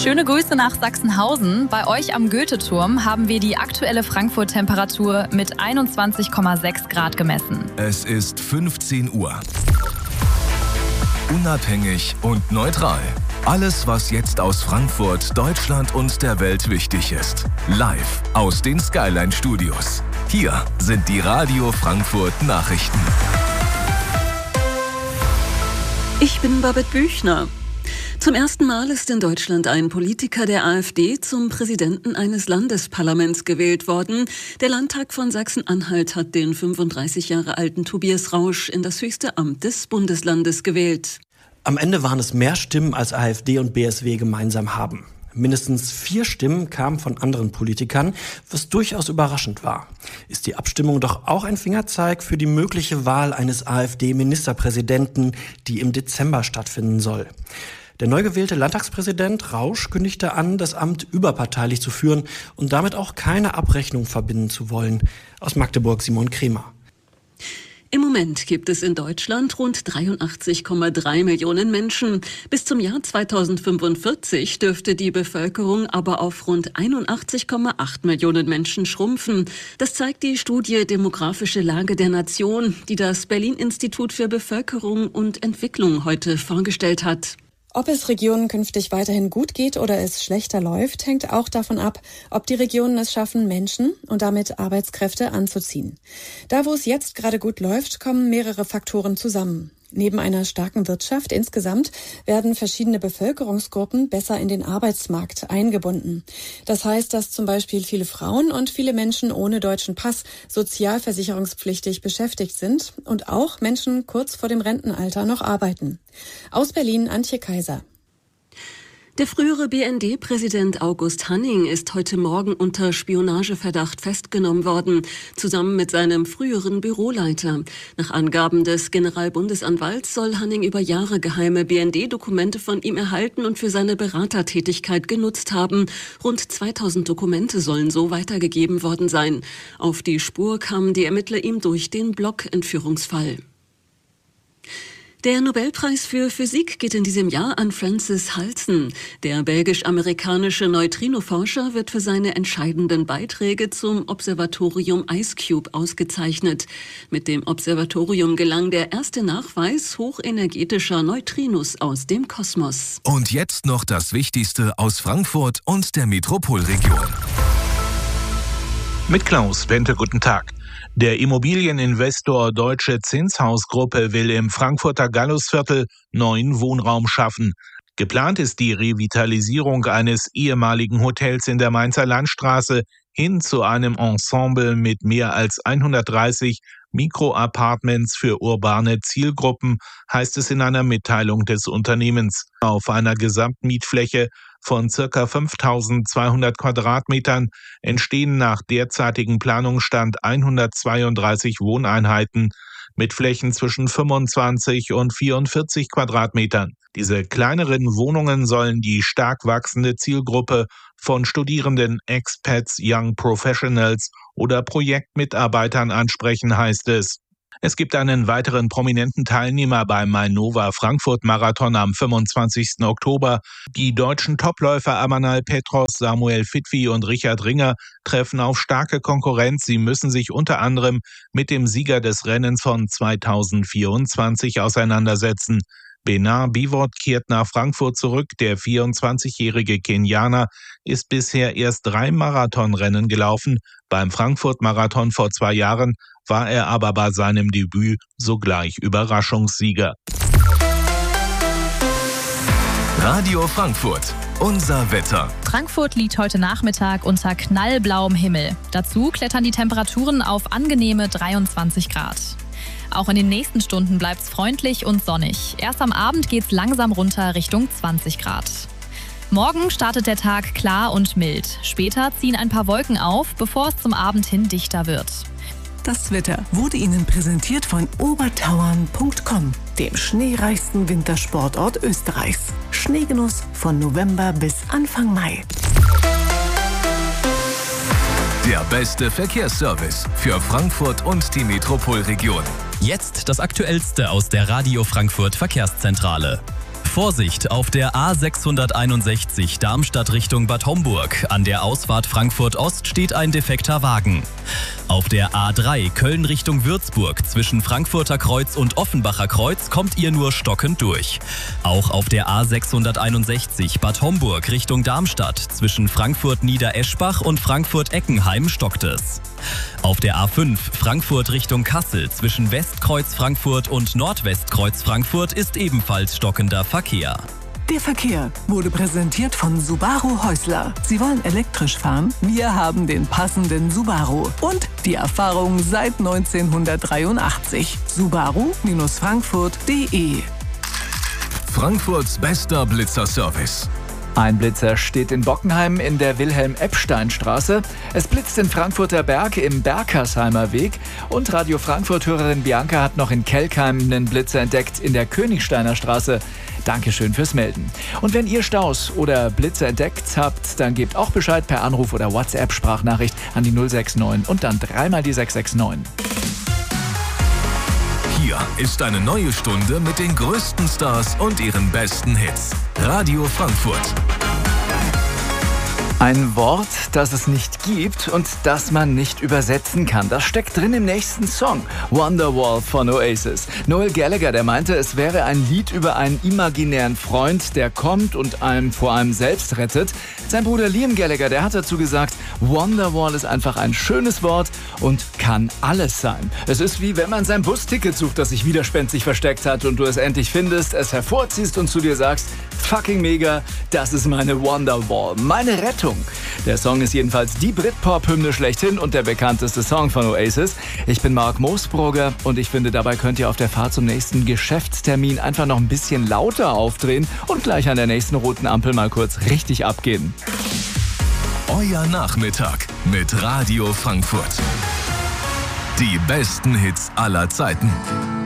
Schöne Grüße nach Sachsenhausen. Bei euch am Goethe-Turm haben wir die aktuelle Frankfurt-Temperatur mit 21,6 Grad gemessen. Es ist 15 Uhr. Unabhängig und neutral. Alles, was jetzt aus Frankfurt, Deutschland und der Welt wichtig ist. Live aus den Skyline-Studios. Hier sind die Radio Frankfurt Nachrichten. Ich bin Babette Büchner. Zum ersten Mal ist in Deutschland ein Politiker der AfD zum Präsidenten eines Landesparlaments gewählt worden. Der Landtag von Sachsen-Anhalt hat den 35 Jahre alten Tobias Rausch in das höchste Amt des Bundeslandes gewählt. Am Ende waren es mehr Stimmen, als AfD und BSW gemeinsam haben. Mindestens 4 Stimmen kamen von anderen Politikern, was durchaus überraschend war. Ist die Abstimmung doch auch ein Fingerzeig für die mögliche Wahl eines AfD-Ministerpräsidenten, die im Dezember stattfinden soll? Der neu gewählte Landtagspräsident Rausch kündigte an, das Amt überparteilich zu führen und damit auch keine Abrechnung verbinden zu wollen. Aus Magdeburg Simon Kremer. Im Moment gibt es in Deutschland rund 83,3 Millionen Menschen. Bis zum Jahr 2045 dürfte die Bevölkerung aber auf rund 81,8 Millionen Menschen schrumpfen. Das zeigt die Studie Demografische Lage der Nation, die das Berlin-Institut für Bevölkerung und Entwicklung heute vorgestellt hat. Ob es Regionen künftig weiterhin gut geht oder es schlechter läuft, hängt auch davon ab, ob die Regionen es schaffen, Menschen und damit Arbeitskräfte anzuziehen. Da, wo es jetzt gerade gut läuft, kommen mehrere Faktoren zusammen. Neben einer starken Wirtschaft insgesamt werden verschiedene Bevölkerungsgruppen besser in den Arbeitsmarkt eingebunden. Das heißt, dass zum Beispiel viele Frauen und viele Menschen ohne deutschen Pass sozialversicherungspflichtig beschäftigt sind und auch Menschen kurz vor dem Rentenalter noch arbeiten. Aus Berlin Antje Kaiser. Der frühere BND-Präsident August Hanning ist heute Morgen unter Spionageverdacht festgenommen worden, zusammen mit seinem früheren Büroleiter. Nach Angaben des Generalbundesanwalts soll Hanning über Jahre geheime BND-Dokumente von ihm erhalten und für seine Beratertätigkeit genutzt haben. Rund 2000 Dokumente sollen so weitergegeben worden sein. Auf die Spur kamen die Ermittler ihm durch den Block-Entführungsfall. Der Nobelpreis für Physik geht in diesem Jahr an Francis Halsen. Der belgisch-amerikanische Neutrino-Forscher wird für seine entscheidenden Beiträge zum Observatorium IceCube ausgezeichnet. Mit dem Observatorium gelang der erste Nachweis hochenergetischer Neutrinos aus dem Kosmos. Und jetzt noch das Wichtigste aus Frankfurt und der Metropolregion. Mit Klaus Bente, guten Tag. Der Immobilieninvestor Deutsche Zinshausgruppe will im Frankfurter Gallusviertel neuen Wohnraum schaffen. Geplant ist die Revitalisierung eines ehemaligen Hotels in der Mainzer Landstraße hin zu einem Ensemble mit mehr als 130 Mikroapartments für urbane Zielgruppen, heißt es in einer Mitteilung des Unternehmens. Auf einer Gesamtmietfläche von ca. 5.200 Quadratmetern entstehen nach derzeitigem Planungsstand 132 Wohneinheiten mit Flächen zwischen 25 und 44 Quadratmetern. Diese kleineren Wohnungen sollen die stark wachsende Zielgruppe von Studierenden, Expats, Young Professionals oder Projektmitarbeitern ansprechen, heißt es. Es gibt einen weiteren prominenten Teilnehmer beim Mainova Frankfurt Marathon am 25. Oktober. Die deutschen Topläufer Amanal Petros, Samuel Fitwi und Richard Ringer treffen auf starke Konkurrenz. Sie müssen sich unter anderem mit dem Sieger des Rennens von 2024 auseinandersetzen. Benar Bivot kehrt nach Frankfurt zurück. Der 24-jährige Kenianer ist bisher erst 3 Marathonrennen gelaufen. Beim Frankfurt-Marathon vor 2 Jahren war er aber bei seinem Debüt sogleich Überraschungssieger. Radio Frankfurt, unser Wetter. Frankfurt liegt heute Nachmittag unter knallblauem Himmel. Dazu klettern die Temperaturen auf angenehme 23 Grad. Auch in den nächsten Stunden bleibt es freundlich und sonnig. Erst am Abend geht's langsam runter Richtung 20 Grad. Morgen startet der Tag klar und mild. Später ziehen ein paar Wolken auf, bevor es zum Abend hin dichter wird. Das Wetter wurde Ihnen präsentiert von obertauern.com, dem schneereichsten Wintersportort Österreichs. Schneegenuss von November bis Anfang Mai. Der beste Verkehrsservice für Frankfurt und die Metropolregion. Jetzt das Aktuellste aus der Radio Frankfurt Verkehrszentrale. Vorsicht auf der A661 Darmstadt Richtung Bad Homburg. An der Ausfahrt Frankfurt Ost steht ein defekter Wagen. Auf der A3 Köln Richtung Würzburg zwischen Frankfurter Kreuz und Offenbacher Kreuz kommt ihr nur stockend durch. Auch auf der A661 Bad Homburg Richtung Darmstadt zwischen Frankfurt Niedereschbach und Frankfurt Eckenheim stockt es. Auf der A5 Frankfurt Richtung Kassel zwischen Westkreuz Frankfurt und Nordwestkreuz Frankfurt ist ebenfalls stockender Verkehr. Der Verkehr wurde präsentiert von Subaru Häusler. Sie wollen elektrisch fahren? Wir haben den passenden Subaru und die Erfahrung seit 1983. Subaru-Frankfurt.de. Frankfurts bester Blitzerservice. Ein Blitzer steht in Bockenheim in der Wilhelm-Epstein-Straße. Es blitzt in Frankfurter Berg im Berkersheimer Weg. Und Radio Frankfurt-Hörerin Bianca hat noch in Kelkheim einen Blitzer entdeckt in der Königsteiner Straße. Dankeschön fürs Melden. Und wenn ihr Staus oder Blitzer entdeckt habt, dann gebt auch Bescheid per Anruf oder WhatsApp-Sprachnachricht an die 069 und dann dreimal die 669. Hier ist eine neue Stunde mit den größten Stars und ihren besten Hits. Radio Frankfurt. Ein Wort, das es nicht gibt und das man nicht übersetzen kann. Das steckt drin im nächsten Song. Wonderwall von Oasis. Noel Gallagher, der meinte, es wäre ein Lied über einen imaginären Freund, der kommt und einem vor allem selbst rettet. Sein Bruder Liam Gallagher, der hat dazu gesagt, Wonderwall ist einfach ein schönes Wort und kann alles sein. Es ist wie wenn man sein Busticket sucht, das sich widerspenstig versteckt hat und du es endlich findest, es hervorziehst und zu dir sagst, fucking mega, das ist meine Wonderwall, meine Rettung. Der Song ist jedenfalls die Britpop-Hymne schlechthin und der bekannteste Song von Oasis. Ich bin Marc Moosbrugger und ich finde, dabei könnt ihr auf der Fahrt zum nächsten Geschäftstermin einfach noch ein bisschen lauter aufdrehen und gleich an der nächsten roten Ampel mal kurz richtig abgehen. Euer Nachmittag mit Radio Frankfurt. Die besten Hits aller Zeiten.